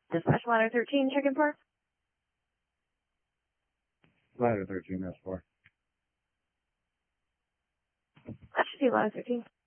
Dispatch ladder 13, check-in for. Ladder 13, that's 4. That should be ladder 13.